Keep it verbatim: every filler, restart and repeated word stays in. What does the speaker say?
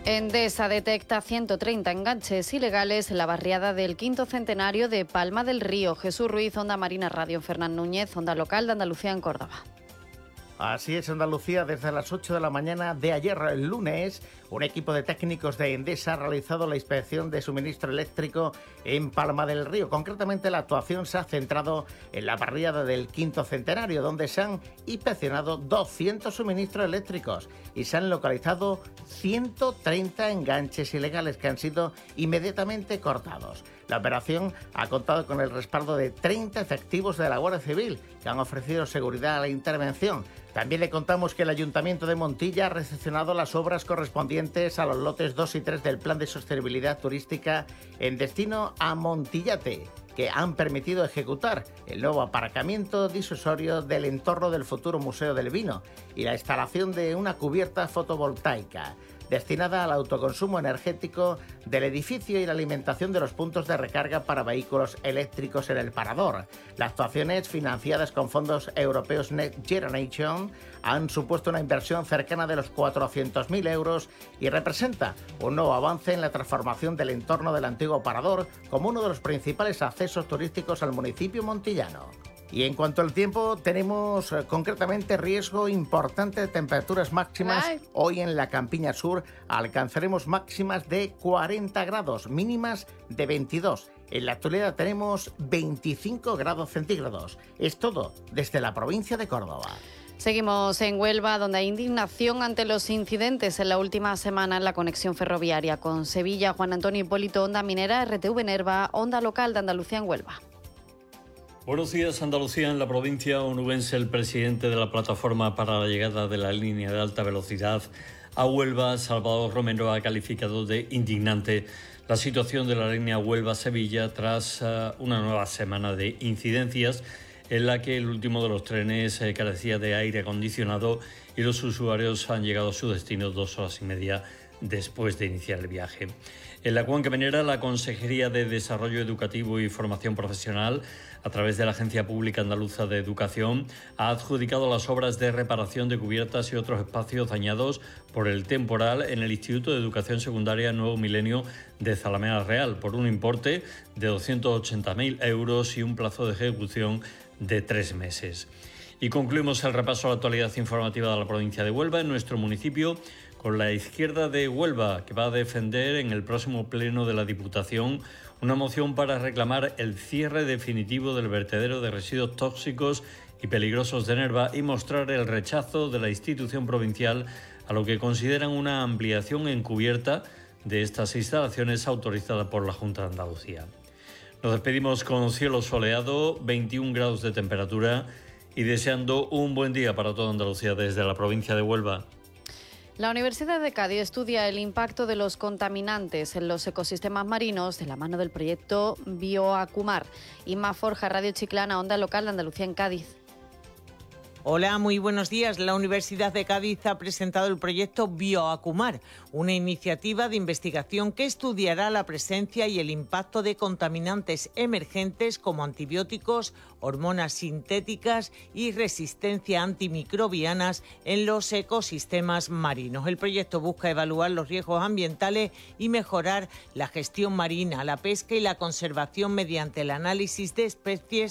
Endesa detecta ciento treinta enganches ilegales en la barriada del quinto centenario de Palma del Río. Jesús Ruiz, Onda Marina Radio, Fernán Núñez, Onda Local de Andalucía en Córdoba. Así es, Andalucía, desde las ocho de la mañana de ayer, el lunes, un equipo de técnicos de Endesa ha realizado la inspección de suministro eléctrico en Palma del Río. Concretamente, la actuación se ha centrado en la barriada del quinto centenario, donde se han inspeccionado doscientos suministros eléctricos y se han localizado ciento treinta enganches ilegales que han sido inmediatamente cortados. La operación ha contado con el respaldo de treinta efectivos de la Guardia Civil, que han ofrecido seguridad a la intervención. También le contamos que el Ayuntamiento de Montilla ha recepcionado las obras correspondientes a los lotes dos y tres del Plan de Sostenibilidad Turística en destino a Montillate, que han permitido ejecutar el nuevo aparcamiento disuasorio del entorno del futuro Museo del Vino y la instalación de una cubierta fotovoltaica destinada al autoconsumo energético del edificio y la alimentación de los puntos de recarga para vehículos eléctricos en el parador. Las actuaciones, financiadas con fondos europeos Next Generation, han supuesto una inversión cercana de los cuatrocientos mil euros y representa un nuevo avance en la transformación del entorno del antiguo parador como uno de los principales accesos turísticos al municipio montillano. Y en cuanto al tiempo, tenemos eh, concretamente riesgo importante de temperaturas máximas. Ay. Hoy en la Campiña Sur alcanzaremos máximas de cuarenta grados, mínimas de veintidós. En la actualidad tenemos veinticinco grados centígrados. Es todo desde la provincia de Córdoba. Seguimos en Huelva, donde hay indignación ante los incidentes en la última semana en la conexión ferroviaria con Sevilla. Juan Antonio Hipólito, Onda Minera, R T V Nerva, Onda Local de Andalucía en Huelva. Buenos días, Andalucía. En la provincia onubense, el presidente de la plataforma para la llegada de la línea de alta velocidad a Huelva, Salvador Romero, ha calificado de indignante la situación de la línea Huelva-Sevilla tras uh, una nueva semana de incidencias en la que el último de los trenes eh, carecía de aire acondicionado y los usuarios han llegado a su destino dos horas y media después de iniciar el viaje. En la cuenca minera, la Consejería de Desarrollo Educativo y Formación Profesional, a través de la Agencia Pública Andaluza de Educación, ha adjudicado las obras de reparación de cubiertas y otros espacios dañados por el temporal en el Instituto de Educación Secundaria Nuevo Milenio de Zalamea Real, por un importe de doscientos ochenta mil euros y un plazo de ejecución de tres meses. Y concluimos el repaso a la actualidad informativa de la provincia de Huelva en nuestro municipio con la Izquierda de Huelva, que va a defender en el próximo pleno de la Diputación una moción para reclamar el cierre definitivo del vertedero de residuos tóxicos y peligrosos de Nerva y mostrar el rechazo de la institución provincial a lo que consideran una ampliación encubierta de estas instalaciones autorizada por la Junta de Andalucía. Nos despedimos con cielo soleado, veintiún grados de temperatura y deseando un buen día para toda Andalucía desde la provincia de Huelva. La Universidad de Cádiz estudia el impacto de los contaminantes en los ecosistemas marinos de la mano del proyecto Bioacumar. Inma Forja, Radio Chiclana, Onda Local de Andalucía en Cádiz. Hola, muy buenos días. La Universidad de Cádiz ha presentado el proyecto Bioacumar, una iniciativa de investigación que estudiará la presencia y el impacto de contaminantes emergentes como antibióticos, hormonas sintéticas y resistencia antimicrobianas en los ecosistemas marinos. El proyecto busca evaluar los riesgos ambientales y mejorar la gestión marina, la pesca y la conservación mediante el análisis de especies